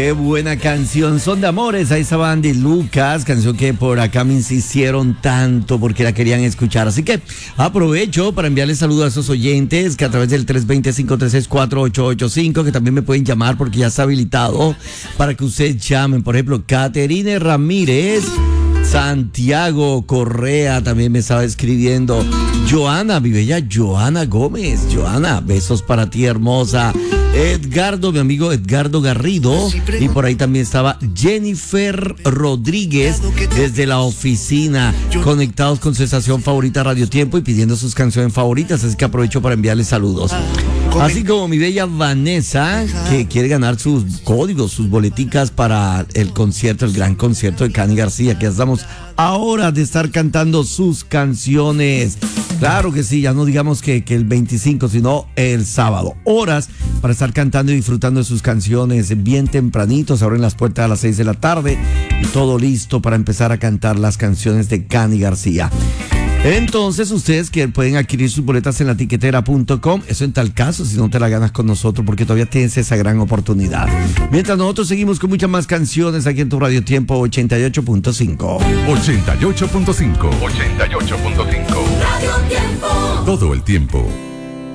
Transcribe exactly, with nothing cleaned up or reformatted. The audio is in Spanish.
Qué buena canción, Son de Amores, ahí estaban de Lucas, canción que por acá me insistieron tanto porque la querían escuchar, así que aprovecho para enviarles saludos a esos oyentes que a través del tres dos cero, cinco tres seis, cuatro ocho ocho cinco, que también me pueden llamar porque ya está habilitado para que ustedes llamen, por ejemplo, Caterine Ramírez, Santiago Correa también me estaba escribiendo, Joana, mi bella Joana Gómez, Joana, besos para ti, hermosa. Edgardo, mi amigo Edgardo Garrido, y por ahí también estaba Jennifer Rodríguez desde la oficina, conectados con su estación favorita Radio Tiempo y pidiendo sus canciones favoritas, así que aprovecho para enviarles saludos. Así como mi bella Vanessa, que quiere ganar sus códigos, sus boleticas para el concierto, el gran concierto de Cani García, que ya estamos a horas de estar cantando sus canciones. Claro que sí, ya no digamos que, que el veinticinco, sino el sábado. Horas para estar cantando y disfrutando de sus canciones bien tempranitos. Se abren las puertas a las seis de la tarde y todo listo para empezar a cantar las canciones de Cani García. Entonces ustedes que pueden adquirir sus boletas en la tiquetera punto com, eso en tal caso si no te la ganas con nosotros, porque todavía tienes esa gran oportunidad. Mientras nosotros seguimos con muchas más canciones aquí en tu Radio Tiempo ochenta y ocho punto cinco. ochenta y ocho punto cinco. ochenta y ocho punto cinco. Radio Tiempo. Todo el tiempo.